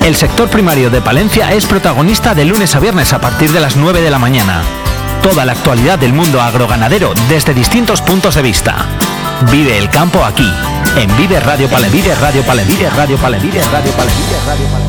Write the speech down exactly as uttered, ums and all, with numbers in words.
El sector primario de Palencia es protagonista de lunes a viernes a partir de las nueve de la mañana. Toda la actualidad del mundo agroganadero desde distintos puntos de vista. Vive el campo aquí, en Vive Radio Palencia, Vive Radio Palencia, Vive Radio Palencia, Vive Radio Palencia, Vive Radio Palencia.